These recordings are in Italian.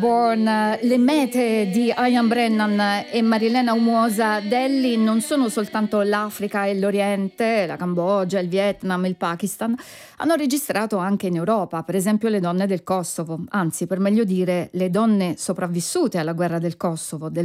Born. Le mete di Ian Brennan e Marilena Umosa Delli non sono soltanto l'Africa e l'Oriente, la Cambogia, il Vietnam, il Pakistan, hanno registrato anche in Europa, per esempio le donne del Kosovo, anzi per meglio dire le donne sopravvissute alla guerra del Kosovo del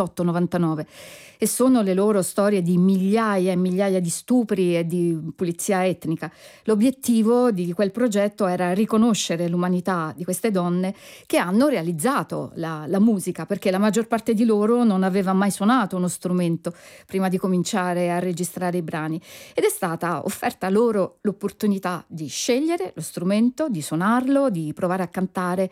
98-99, e sono le loro storie di migliaia e migliaia di stupri e di pulizia etnica. L'obiettivo di quel progetto era riconoscere l'umanità di queste donne che hanno realizzato la musica, perché la maggior parte di loro non aveva mai suonato uno strumento prima di cominciare a registrare i brani, ed è stata offerta loro l'opportunità di scegliere lo strumento, di suonarlo, di provare a cantare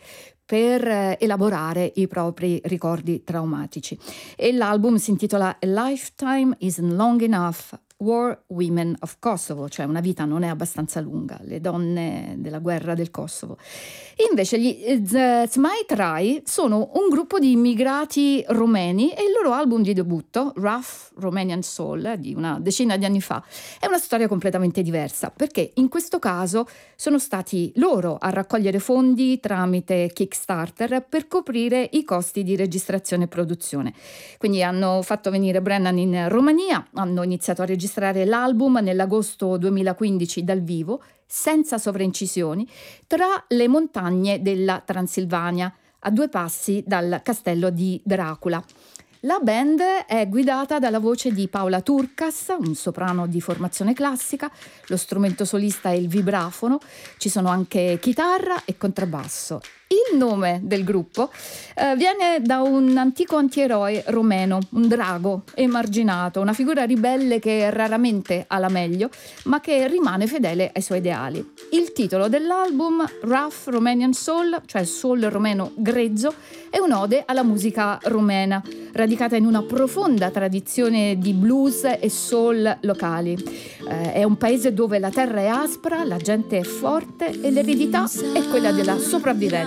per elaborare i propri ricordi traumatici. E l'album si intitola A Lifetime Isn't Long Enough, War Women of Kosovo, cioè una vita non è abbastanza lunga, le donne della guerra del Kosovo. E invece gli Zmaj Traj sono un gruppo di immigrati romeni e il loro album di debutto, Rough Romanian Soul, di una decina di anni fa, è una storia completamente diversa, perché in questo caso sono stati loro a raccogliere fondi tramite Kickstarter per coprire i costi di registrazione e produzione. Quindi hanno fatto venire Brennan in Romania, hanno iniziato a registrare l'album nell'agosto 2015 dal vivo, senza sovraincisioni, tra le montagne della Transilvania, a 2 passi dal castello di Dracula. La band è guidata dalla voce di Paola Turcas, un soprano di formazione classica, lo strumento solista è il vibrafono, ci sono anche chitarra e contrabbasso. Il nome del gruppo viene da un antico antieroe romeno, un drago emarginato, una figura ribelle che raramente ha la meglio, ma che rimane fedele ai suoi ideali. Il titolo dell'album, Rough Romanian Soul, cioè soul romeno grezzo, è un'ode alla musica rumena, radicata in una profonda tradizione di blues e soul locali. È un paese dove la terra è aspra, la gente è forte e l'eredità è quella della sopravvivenza.